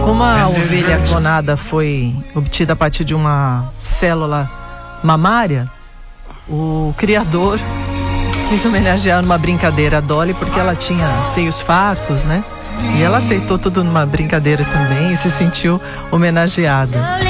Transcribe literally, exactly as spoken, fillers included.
Como a ovelha clonada foi obtida a partir de uma célula mamária, o criador quis homenagear numa brincadeira a Dolly, porque ela tinha seios fartos, né? E ela aceitou tudo numa brincadeira também e se sentiu homenageada.